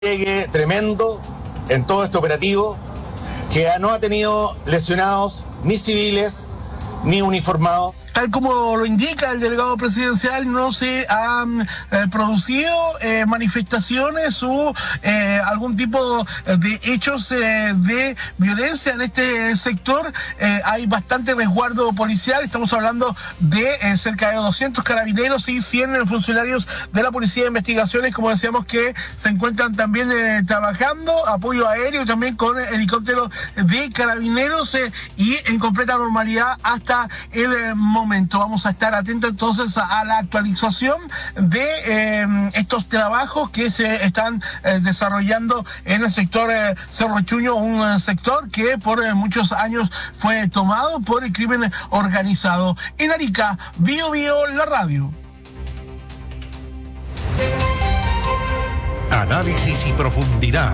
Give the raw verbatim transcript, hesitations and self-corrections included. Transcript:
despliegue tremendo en todo este operativo, que no ha tenido lesionados ni civiles ni uniformados. Tal como lo indica el delegado presidencial, no se han eh, producido eh, manifestaciones o eh, algún tipo de hechos eh, de violencia en este sector. Eh, hay bastante resguardo policial, estamos hablando de eh, cerca de doscientos carabineros y cien funcionarios de la Policía de Investigaciones, como decíamos, que se encuentran también eh, trabajando, apoyo aéreo también con helicópteros de carabineros eh, y en completa normalidad hasta el eh, momento. Vamos a estar atentos entonces a la actualización de eh, estos trabajos que se están eh, desarrollando en el sector eh, Cerro Chuño, un eh, sector que por eh, muchos años fue tomado por el crimen organizado. En Arica, Bio Bio, la radio. Análisis y profundidad.